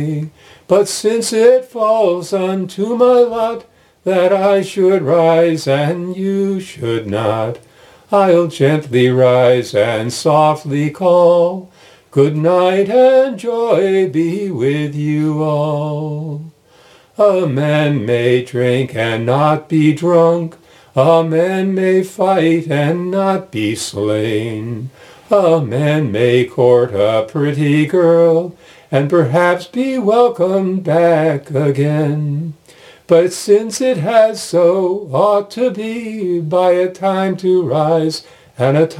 But since it falls unto my lot that I should rise and you should not, I'll gently rise and softly call, good night and joy be with you all. A man may drink and not be drunk, a man may fight and not be slain, a man may court a pretty girl and perhaps be welcomed back again. But since it has so ought to be by a time to rise and a